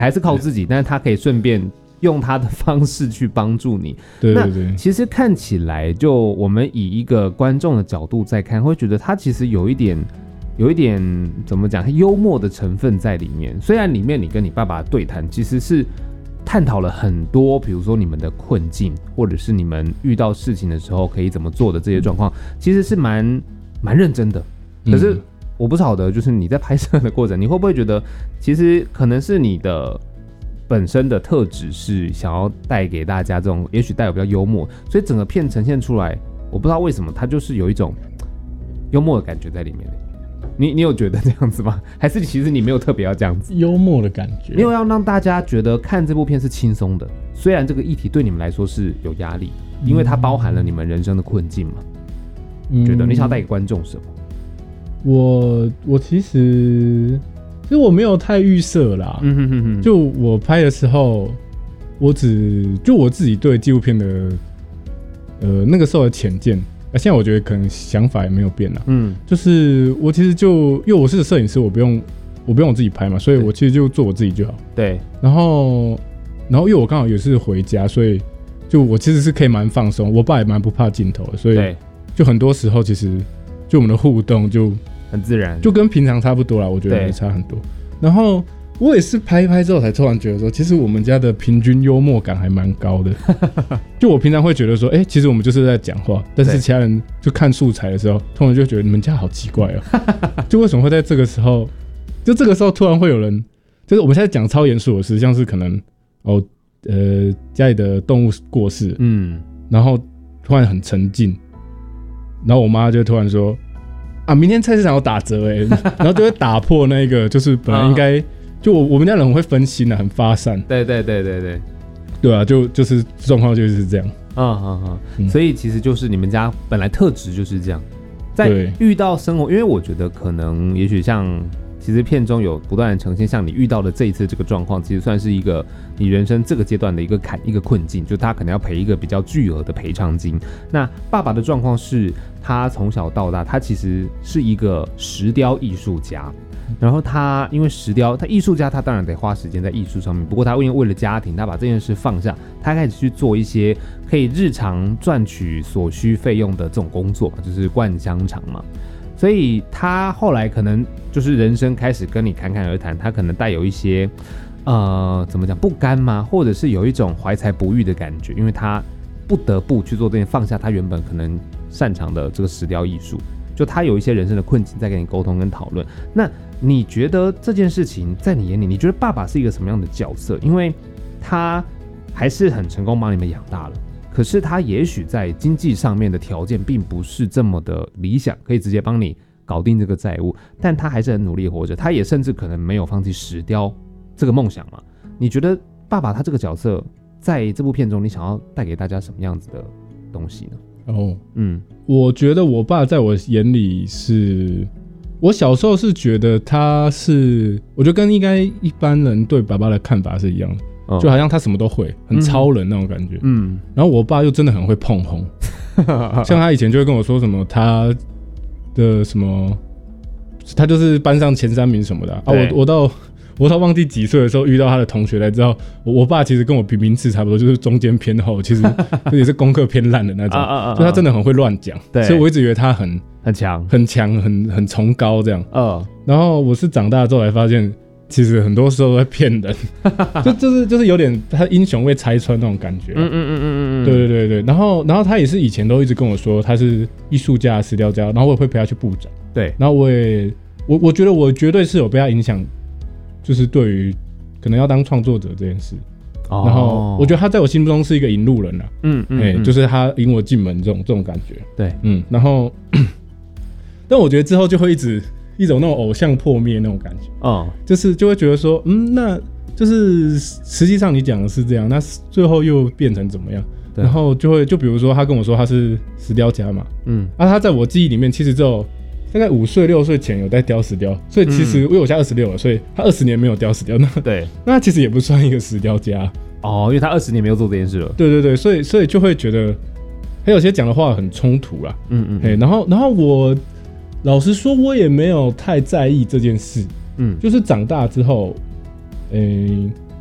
还是靠自己，但是他可以顺便用他的方式去帮助你。 对对对， 那其实看起来，就我们以一个观众的角度在看，会觉得他其实有一点怎么讲，幽默的成分在里面。虽然里面你跟你爸爸对谈，其实是探讨了很多，比如说你们的困境，或者是你们遇到事情的时候可以怎么做的这些状况，其实是蛮认真的。可是我不晓得，就是你在拍摄的过程，你会不会觉得，其实可能是你的本身的特质是想要带给大家这种，也许带有比较幽默，所以整个片呈现出来，我不知道为什么它就是有一种幽默的感觉在里面。你有觉得这样子吗？还是其实你没有特别要这样子？ 幽默的感觉， 没有要让大家觉得看这部片是轻松的，虽然这个议题对你们来说是有压力，因为它包含了你们人生的困境嘛。觉得你想要带给观众什么？ 我其实我没有太预设啦。就我拍的时候，我自己对纪录片的那个时候的浅见。现在我觉得可能想法也没有变啦。就是我其实因为我是摄影师，我不用我自己拍嘛，所以我其实就做我自己就好。 对。 然后因为我刚好也是回家，所以就我其实是可以蛮放松。我爸也蛮不怕镜头的，所以就很多时候其实就我们的互动就很自然， 就跟平常差不多啦。我觉得没差很多。然后我也是拍一拍之后才突然觉得说，其实我们家的平均幽默感还蛮高的。就我平常会觉得说，其实我们就是在讲话，但是其他人就看素材的时候，突然就觉得你们家好奇怪哦。就为什么会在这个时候，突然会有人，就是我们现在讲超严肃的事，像是可能家里的动物过世，然后突然很沉静，然后我妈就突然说啊，明天菜市场有打折然后就会打破那个，就是本来应该。就我们家人很会分心很发散。对啊，就是状况就是这样。所以其实就是你们家本来特质就是这样，在遇到生活，因为我觉得可能也许像其实片中有不断的呈现，像你遇到的这一次这个状况，其实算是一个你人生这个阶段的一个困境，就他可能要赔一个比较巨额的赔偿金。那爸爸的状况是他从小到大，他其实是一个石雕艺术家。然后他因为石雕，他艺术家，他当然得花时间在艺术上面。不过他因为为了家庭，他把这件事放下，他开始去做一些可以日常赚取所需费用的这种工作，就是灌香肠嘛。所以他后来可能就是人生开始跟你侃侃而谈，他可能带有一些怎么讲不甘吗？或者是有一种怀才不遇的感觉，因为他不得不去做这件，放下他原本可能擅长的这个石雕艺术。就他有一些人生的困境在跟你沟通跟讨论。那你觉得这件事情在你眼里，你觉得爸爸是一个什么样的角色？因为他还是很成功把你们养大了，可是他也许在经济上面的条件并不是这么的理想，可以直接帮你搞定这个债务，但他还是很努力活着，他也甚至可能没有放弃石雕这个梦想嘛。你觉得爸爸他这个角色在这部片中，你想要带给大家什么样子的东西呢？我觉得我爸在我眼里是，我小时候是觉得他是，我觉得跟应该一般人对爸爸的看法是一样的，就好像他什么都会，很超人那种感觉。然后我爸又真的很会碰红，像他以前就会跟我说什么他的什么，他就是班上前3名什么的啊。我到忘记几岁的时候遇到他的同学才知道，我爸其实跟我名次差不多，就是中间偏后，其实也是功课偏烂的那种，所以他真的很会乱讲，所以我一直以为他很强、很崇高这样。然后我是长大之后才发现，其实很多时候在骗人，就是有点他英雄被拆穿那种感觉。对。然后他也是以前都一直跟我说他是艺术家、石雕家，然后我也会陪他去布展。对，然后我觉得我绝对是有被他影响。就是对于可能要当创作者这件事，然后我觉得他在我心中是一个引路人啦。就是他引我进门这种感觉。对，然后，但我觉得之后就会一种那种偶像破灭那种感觉。就会觉得说，那就是实际上你讲的是这样，那最后又变成怎么样？然后就比如说他跟我说他是石雕家嘛，他在我记忆里面其实只有大概5岁6岁前有在雕石雕，所以其实因为我现在26了，所以他20年没有雕石雕，那他其实也不算一个石雕家因为他20年没有做这件事了。 对，所以就会觉得还有些讲的话很冲突啦。然后我老实说，我也没有太在意这件事。就是长大之后，